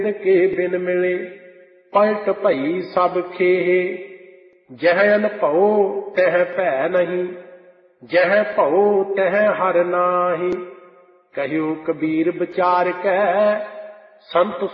के बिन मिले पलट भई सब खेहे। जह अनभओ तह भै नहीं, जह भओ तह हर नाहि। कहियो कबीर विचार कै संत